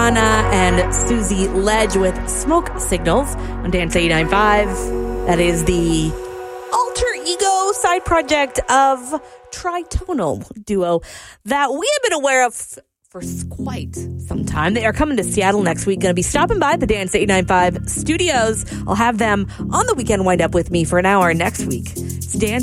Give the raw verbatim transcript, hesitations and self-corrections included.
Rihanna and Susie Ledge with Smoke Signals on Dance eighty-nine point five. That is the alter ego side project of Tritonal duo that we have been aware of for quite some time. They are coming to Seattle next week. Going to be stopping by the Dance eighty-nine point five studios. I'll have them on the weekend wind up with me for an hour next week. It's Dance